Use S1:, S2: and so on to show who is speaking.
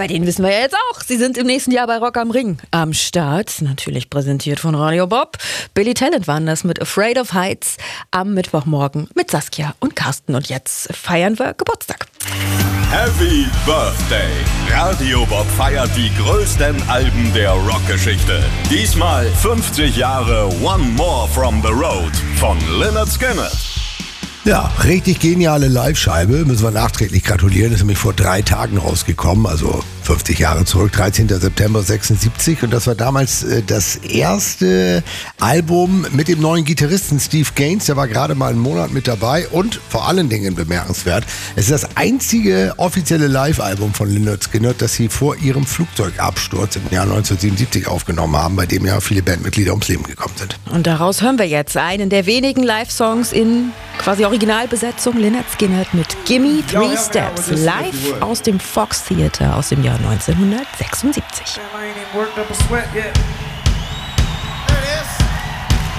S1: bei denen wissen wir ja jetzt auch, sie sind im nächsten Jahr bei Rock am Ring am Start. Natürlich präsentiert von Radio Bob. Billy Talent waren das mit Afraid of Heights am Mittwochmorgen mit Saskia und Carsten. Und jetzt feiern wir Geburtstag.
S2: Happy Birthday! Radio Bob feiert die größten Alben der Rockgeschichte. Diesmal 50 Jahre One More from the Road von Lynyrd Skynyrd.
S3: Ja, richtig geniale Live-Scheibe, müssen wir nachträglich gratulieren, ist nämlich vor 3 Tagen rausgekommen, also 50 Jahre zurück, 13. September 76, und das war damals das erste Album mit dem neuen Gitarristen Steve Gaines, der war gerade mal einen Monat mit dabei, und vor allen Dingen bemerkenswert, es ist das einzige offizielle Live-Album von Lynyrd Skynyrd, das sie vor ihrem Flugzeugabsturz im Jahr 1977 aufgenommen haben, bei dem ja viele Bandmitglieder ums Leben gekommen sind.
S1: Und daraus hören wir jetzt einen der wenigen Live-Songs in quasi Originalbesetzung, Lynyrd Skynyrd mit Gimme 3 Steps, live aus dem Fox Theater aus dem Jahr 1976.